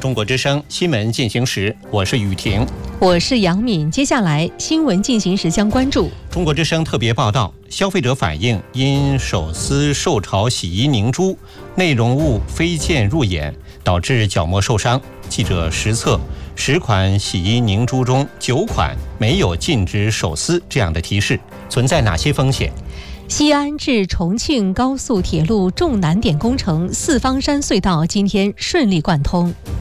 中国之声新闻进行时，我是雨婷， 我是杨敏。接下来新闻进行时将关注中国之声特别报道：消费者反映因手撕受潮洗衣凝珠内容物飞溅入眼，导致角膜受伤。记者实测10款洗衣凝珠中9款没有禁止手撕这样的提示，存在哪些风险？ 西安至重庆高速铁路重难点工程四方山隧道今天顺利贯通。